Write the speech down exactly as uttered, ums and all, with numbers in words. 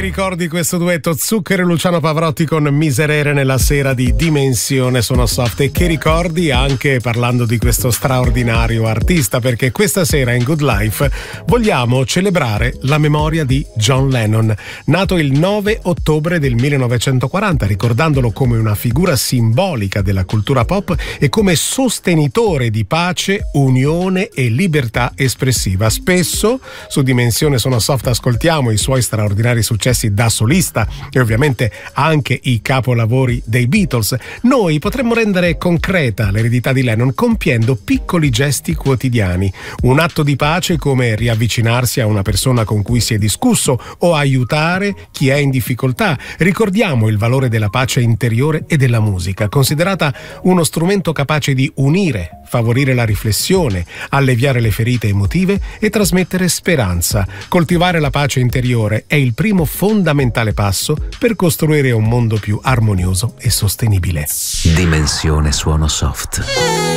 ricordi questo duetto Zucchero e Luciano Pavarotti con Miserere nella sera di Dimensione Suono Soft? E che ricordi anche parlando di questo straordinario artista, perché questa sera in Good Life vogliamo celebrare la memoria di John Lennon, nato il nove ottobre del millenovecentoquaranta, ricordandolo come una figura simbolica della cultura pop e come sostenitore di pace, unione e libertà espressiva. Spesso su Dimensione Suono Soft ascoltiamo i suoi straordinari successi da solista e ovviamente anche i capolavori dei Beatles. Noi potremmo rendere concreta l'eredità di Lennon compiendo piccoli gesti quotidiani, un atto di pace come riavvicinarsi a una persona con cui si è discusso o aiutare chi è in difficoltà. Ricordiamo il valore della pace interiore e della musica, considerata uno strumento capace di unire, favorire la riflessione, alleviare le ferite emotive e trasmettere speranza. Coltivare la pace interiore è il primo fondamentale passo per costruire un mondo più armonioso e sostenibile. Dimensione Suono Soft.